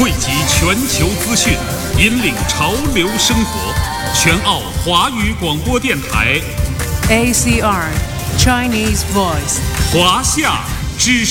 汇集全球资讯，引领潮流生活。全澳华语广播电台 ACR Chinese Voice 华夏之声。